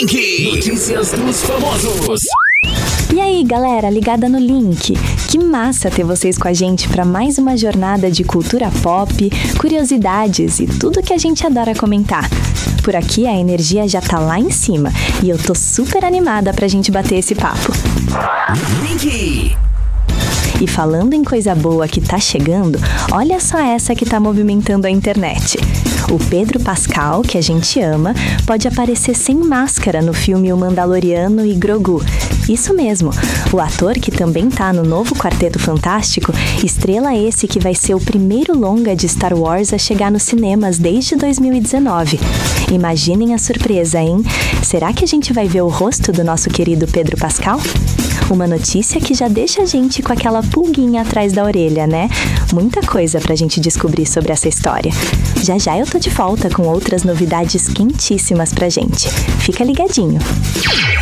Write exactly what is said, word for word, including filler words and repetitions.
Link. Notícias dos famosos. E aí, galera, ligada no Link. Que massa ter vocês com a gente para mais uma jornada de cultura pop, curiosidades e tudo que a gente adora comentar. Por aqui a energia já tá lá em cima e eu tô super animada pra gente bater esse papo. Link. E falando em coisa boa que tá chegando, olha só essa que tá movimentando a internet. O Pedro Pascal, que a gente ama, pode aparecer sem máscara no filme O Mandaloriano e Grogu. Isso mesmo, o ator que também tá no novo Quarteto Fantástico, estrela esse que vai ser o primeiro longa de Star Wars a chegar nos cinemas desde dois mil e dezenove. Imaginem a surpresa, hein? Será que a gente vai ver o rosto do nosso querido Pedro Pascal? Uma notícia que já deixa a gente com aquela pulguinha atrás da orelha, né? Muita coisa pra gente descobrir sobre essa história. Já já eu tô de volta com outras novidades quentíssimas pra gente. Fica ligadinho!